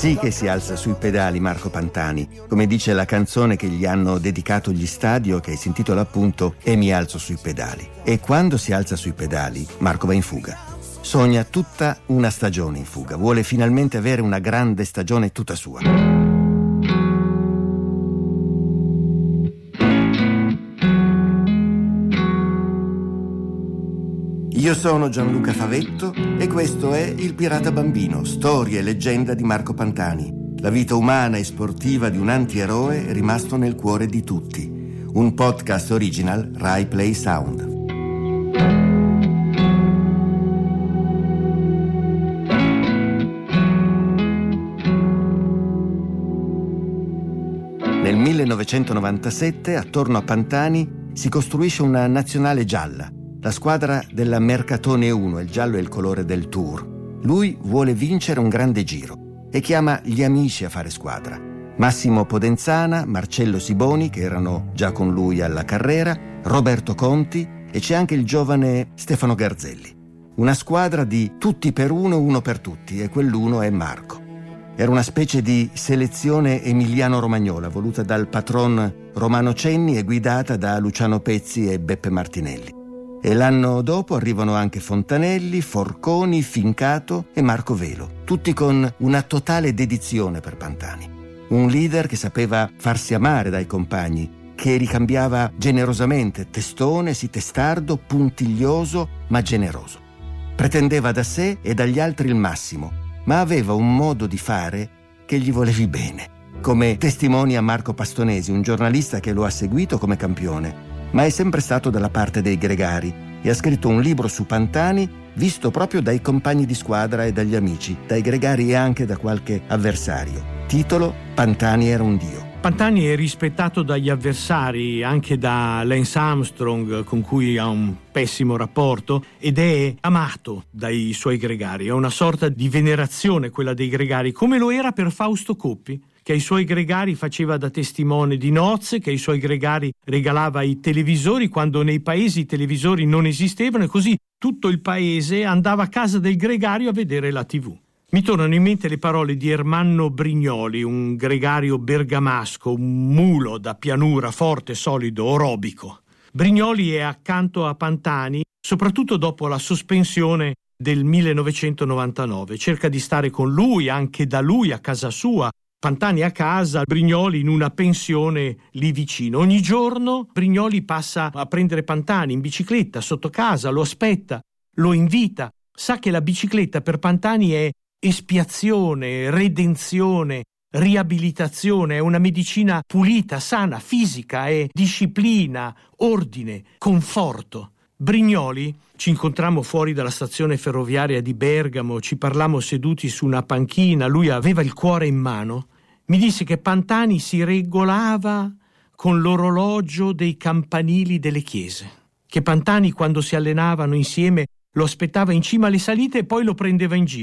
Sì che si alza sui pedali Marco Pantani, come dice la canzone che gli hanno dedicato gli Stadio, che si intitola appunto E mi alzo sui pedali. E quando si alza sui pedali, Marco va in fuga. Sogna tutta una stagione in fuga, vuole finalmente avere una grande stagione tutta sua. Io sono Gianluca Favetto e questo è Il Pirata Bambino, storia e leggenda di Marco Pantani, la vita umana e sportiva di un antieroe rimasto nel cuore di tutti. Un podcast original Rai Play Sound. Nel 1997, attorno a Pantani, si costruisce una nazionale gialla, la squadra della Mercatone 1, il giallo è il colore del Tour. Lui vuole vincere un grande giro e chiama gli amici a fare squadra. Massimo Podenzana, Marcello Siboni, che erano già con lui alla carrera, Roberto Conti e c'è anche il giovane Stefano Garzelli. Una squadra di tutti per uno, uno per tutti, e quell'uno è Marco. Era una specie di selezione emiliano-romagnola, voluta dal patron Romano Cenni e guidata da Luciano Pezzi e Beppe Martinelli. E l'anno dopo arrivano anche Fontanelli, Forconi, Fincato e Marco Velo, tutti con una totale dedizione per Pantani. Un leader che sapeva farsi amare dai compagni, che ricambiava generosamente, testone, sì testardo, puntiglioso, ma generoso. Pretendeva da sé e dagli altri il massimo, ma aveva un modo di fare che gli volevi bene, come testimonia Marco Pastonesi, un giornalista che lo ha seguito come campione, ma è sempre stato dalla parte dei gregari e ha scritto un libro su Pantani visto proprio dai compagni di squadra e dagli amici, dai gregari e anche da qualche avversario. Titolo: Pantani era un dio. Pantani è rispettato dagli avversari, anche da Lance Armstrong, con cui ha un pessimo rapporto, ed è amato dai suoi gregari. È una sorta di venerazione quella dei gregari, come lo era per Fausto Coppi, che ai suoi gregari faceva da testimone di nozze, che ai suoi gregari regalava i televisori quando nei paesi i televisori non esistevano, e così tutto il paese andava a casa del gregario a vedere la TV. Mi tornano in mente le parole di Ermanno Brignoli, un gregario bergamasco, un mulo da pianura, forte, solido, orobico. Brignoli è accanto a Pantani, soprattutto dopo la sospensione del 1999. Cerca di stare con lui, anche da lui a casa sua. Pantani a casa, Brignoli in una pensione lì vicino. Ogni giorno Brignoli passa a prendere Pantani in bicicletta sotto casa, lo aspetta, lo invita. Sa che la bicicletta per Pantani è espiazione, redenzione, riabilitazione, è una medicina pulita, sana, fisica, è disciplina, ordine, conforto. Brignoli, ci incontrammo fuori dalla stazione ferroviaria di Bergamo, ci parlammo seduti su una panchina, lui aveva il cuore in mano, mi disse che Pantani si regolava con l'orologio dei campanili delle chiese, che Pantani quando si allenavano insieme lo aspettava in cima alle salite e poi lo prendeva in giro.